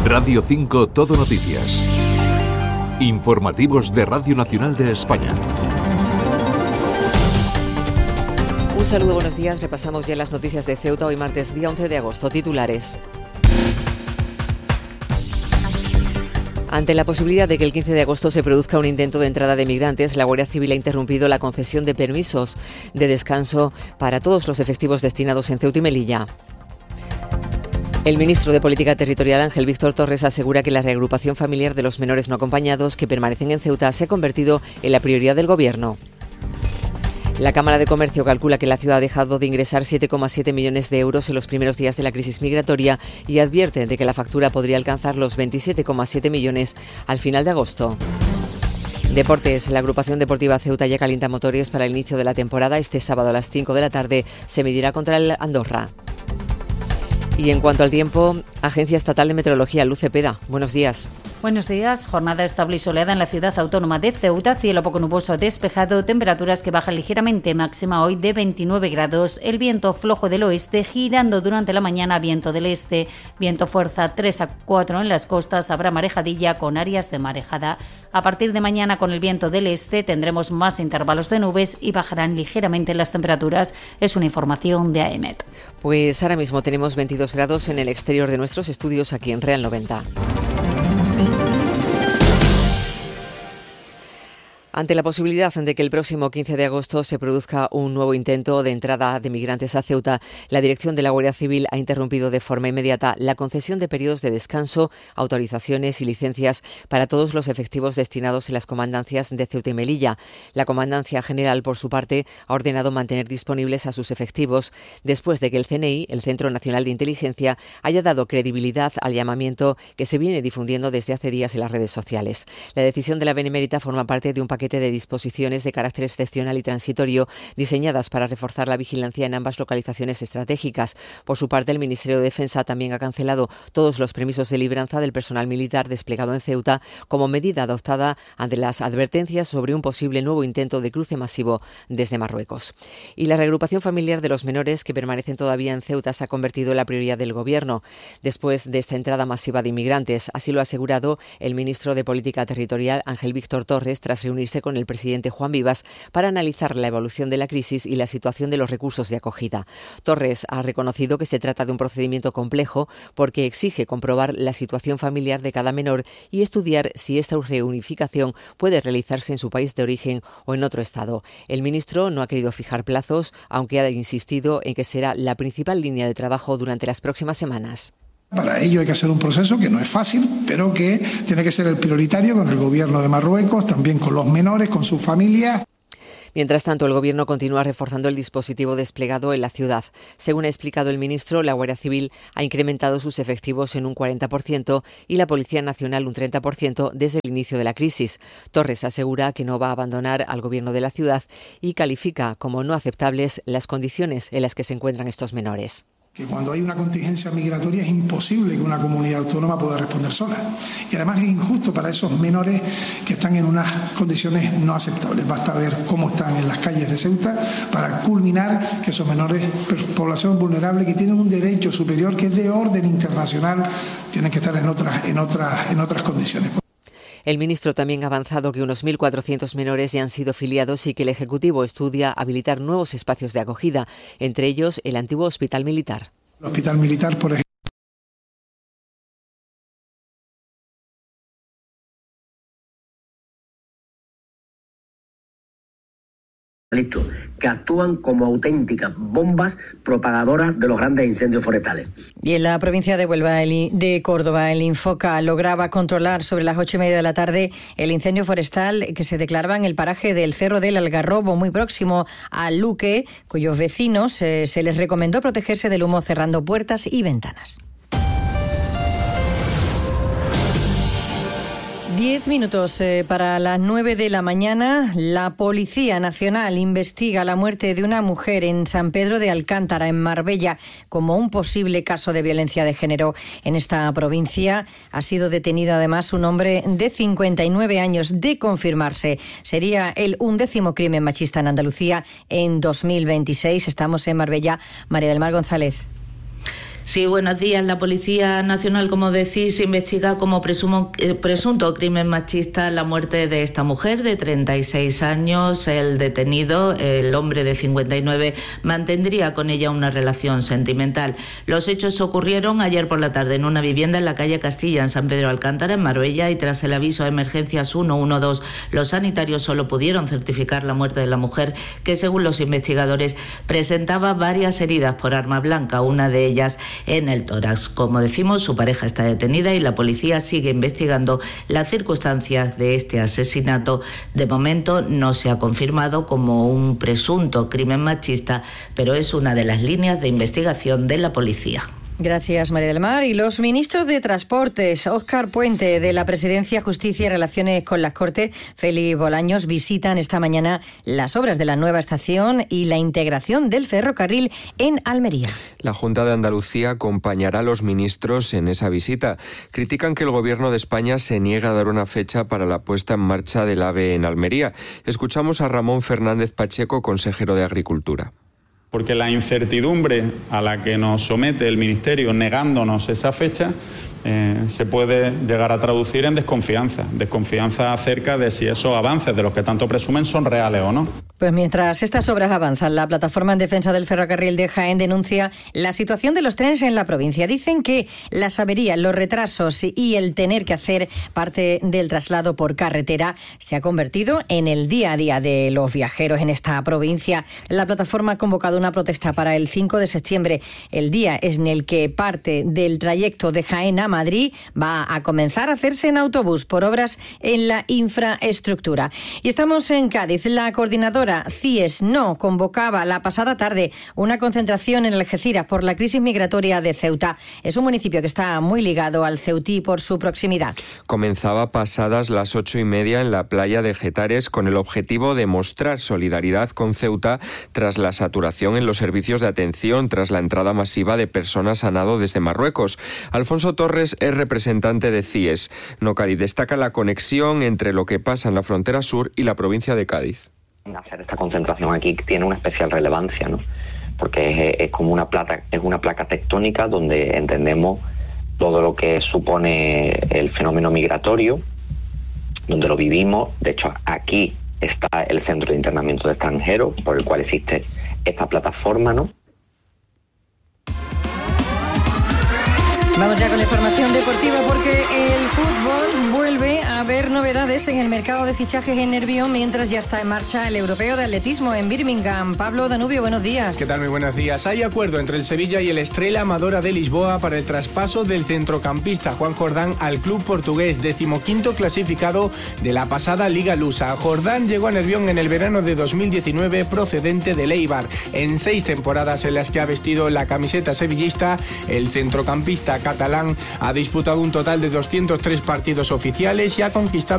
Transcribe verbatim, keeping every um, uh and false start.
Radio cinco Todo Noticias. Informativos de Radio Nacional de España. Un saludo, buenos días. Repasamos ya las noticias de Ceuta hoy martes, día once de agosto. Titulares. Ante la posibilidad de que el quince de agosto se produzca un intento de entrada de migrantes, la Guardia Civil ha interrumpido la concesión de permisos de descanso para todos los efectivos destinados en Ceuta y Melilla. El ministro de Política Territorial, Ángel Víctor Torres, asegura que la reagrupación familiar de los menores no acompañados que permanecen en Ceuta se ha convertido en la prioridad del Gobierno. La Cámara de Comercio calcula que la ciudad ha dejado de ingresar siete coma siete millones de euros en los primeros días de la crisis migratoria y advierte de que la factura podría alcanzar los veintisiete coma siete millones al final de agosto. Deportes. La agrupación deportiva Ceuta ya calienta motores para el inicio de la temporada. Este sábado a las cinco de la tarde se medirá contra el Andorra. Y en cuanto al tiempo, Agencia Estatal de Meteorología, Luz Cepeda. Buenos días. Buenos días. Jornada estable y soleada en la ciudad autónoma de Ceuta. Cielo poco nuboso despejado. Temperaturas que bajan ligeramente. Máxima hoy de veintinueve grados. El viento flojo del oeste girando durante la mañana. Viento del este. Viento fuerza tres a cuatro en las costas. Habrá marejadilla con áreas de marejada. A partir de mañana con el viento del este tendremos más intervalos de nubes y bajarán ligeramente las temperaturas. Es una información de A E M E T. Pues ahora mismo tenemos veintidós grados en el exterior de nuestros estudios aquí en Real noventa. Ante la posibilidad de que el próximo quince de agosto se produzca un nuevo intento de entrada de migrantes a Ceuta, la dirección de la Guardia Civil ha interrumpido de forma inmediata la concesión de periodos de descanso, autorizaciones y licencias para todos los efectivos destinados en las comandancias de Ceuta y Melilla. La Comandancia General, por su parte, ha ordenado mantener disponibles a sus efectivos después de que el C N I, el Centro Nacional de Inteligencia, haya dado credibilidad al llamamiento que se viene difundiendo desde hace días en las redes sociales. La decisión de la Benemérita forma parte de un paquete de disposiciones de carácter excepcional y transitorio diseñadas para reforzar la vigilancia en ambas localizaciones estratégicas. Por su parte, el Ministerio de Defensa también ha cancelado todos los permisos de libranza del personal militar desplegado en Ceuta como medida adoptada ante las advertencias sobre un posible nuevo intento de cruce masivo desde Marruecos. Y la reagrupación familiar de los menores que permanecen todavía en Ceuta se ha convertido en la prioridad del Gobierno después de esta entrada masiva de inmigrantes. Así lo ha asegurado el ministro de Política Territorial, Ángel Víctor Torres, tras reunirse con el presidente Juan Vivas para analizar la evolución de la crisis y la situación de los recursos de acogida. Torres ha reconocido que se trata de un procedimiento complejo porque exige comprobar la situación familiar de cada menor y estudiar si esta reunificación puede realizarse en su país de origen o en otro estado. El ministro no ha querido fijar plazos, aunque ha insistido en que será la principal línea de trabajo durante las próximas semanas. Para ello hay que hacer un proceso que no es fácil, pero que tiene que ser el prioritario con el gobierno de Marruecos, también con los menores, con sus familias. Mientras tanto, el Gobierno continúa reforzando el dispositivo desplegado en la ciudad. Según ha explicado el ministro, la Guardia Civil ha incrementado sus efectivos en un cuarenta por ciento y la Policía Nacional un treinta por ciento desde el inicio de la crisis. Torres asegura que no va a abandonar al Gobierno de la ciudad y califica como no aceptables las condiciones en las que se encuentran estos menores. Que cuando hay una contingencia migratoria es imposible que una comunidad autónoma pueda responder sola. Y además es injusto para esos menores que están en unas condiciones no aceptables. Basta ver cómo están en las calles de Ceuta para culminar que esos menores, población vulnerable, que tienen un derecho superior que es de orden internacional, tienen que estar en otras, en otras, en otras condiciones. El ministro también ha avanzado que unos mil cuatrocientos menores ya han sido filiados y que el Ejecutivo estudia habilitar nuevos espacios de acogida, entre ellos el antiguo Hospital Militar. El Hospital Militar, por ejemplo, que actúan como auténticas bombas propagadoras de los grandes incendios forestales. Y en la provincia de Huelva, el, de Córdoba, el Infoca lograba controlar sobre las ocho y media de la tarde el incendio forestal que se declaraba en el paraje del Cerro del Algarrobo, muy próximo a Luque, cuyos vecinos eh, se les recomendó protegerse del humo cerrando puertas y ventanas. Diez minutos eh, para las nueve de la mañana. La Policía Nacional investiga la muerte de una mujer en San Pedro de Alcántara, en Marbella, como un posible caso de violencia de género. En esta provincia ha sido detenido además un hombre de cincuenta y nueve años. De confirmarse, sería el undécimo crimen machista en Andalucía en dos mil veintiséis. Estamos en Marbella. María del Mar González. Sí, buenos días. La Policía Nacional, como decís, investiga como presumo, eh, presunto crimen machista la muerte de esta mujer de treinta y seis años. El detenido, el hombre de cincuenta y nueve, mantendría con ella una relación sentimental. Los hechos ocurrieron ayer por la tarde en una vivienda en la calle Castilla, en San Pedro de Alcántara, en Marbella, y tras el aviso de emergencias uno uno dos, los sanitarios solo pudieron certificar la muerte de la mujer, que según los investigadores presentaba varias heridas por arma blanca, una de ellas en el tórax. Como decimos, su pareja está detenida y la policía sigue investigando las circunstancias de este asesinato. De momento no se ha confirmado como un presunto crimen machista, pero es una de las líneas de investigación de la policía. Gracias, María del Mar. Y los ministros de Transportes, Óscar Puente, de la Presidencia, Justicia y Relaciones con las Cortes, Félix Bolaños, visitan esta mañana las obras de la nueva estación y la integración del ferrocarril en Almería. La Junta de Andalucía acompañará a los ministros en esa visita. Critican que el Gobierno de España se niega a dar una fecha para la puesta en marcha del AVE en Almería. Escuchamos a Ramón Fernández Pacheco, consejero de Agricultura. Porque la incertidumbre a la que nos somete el Ministerio negándonos esa fecha eh, se puede llegar a traducir en desconfianza, desconfianza acerca de si esos avances de los que tanto presumen son reales o no. Pues mientras estas obras avanzan, la Plataforma en Defensa del Ferrocarril de Jaén denuncia la situación de los trenes en la provincia. Dicen que las averías, los retrasos y el tener que hacer parte del traslado por carretera se ha convertido en el día a día de los viajeros en esta provincia. La plataforma ha convocado una protesta para el cinco de septiembre, el día en el que parte del trayecto de Jaén a Madrid va a comenzar a hacerse en autobús por obras en la infraestructura. Y estamos en Cádiz. La coordinadora C I E S no convocaba la pasada tarde una concentración en Algeciras por la crisis migratoria de Ceuta. Es un municipio que está muy ligado al ceutí por su proximidad. Comenzaba pasadas las ocho y media en la playa de Getares con el objetivo de mostrar solidaridad con Ceuta tras la saturación en los servicios de atención, tras la entrada masiva de personas a nado desde Marruecos. Alfonso Torres es representante de C I E S. No Cádiz destaca la conexión entre lo que pasa en la frontera sur y la provincia de Cádiz. Hacer esta concentración aquí tiene una especial relevancia, ¿no? Porque es, es como una placa, es una placa tectónica donde entendemos todo lo que supone el fenómeno migratorio, donde lo vivimos. De hecho, aquí está el centro de internamiento de extranjeros, por el cual existe esta plataforma, ¿no? Vamos ya con la información deportiva porque el fútbol vuelve a haber novedades en el mercado de fichajes en Nervión mientras ya está en marcha el europeo de atletismo en Birmingham. Pablo Danubio, buenos días. ¿Qué tal? Muy buenos días. Hay acuerdo entre el Sevilla y el Estrela Amadora de Lisboa para el traspaso del centrocampista Juan Jordán al club portugués, decimoquinto clasificado de la pasada Liga Lusa. Jordán llegó a Nervión en el verano de dos mil diecinueve procedente del Eibar. En seis temporadas en las que ha vestido la camiseta sevillista, el centrocampista catalán ha disputado un total de doscientos tres partidos oficiales y ha conquistado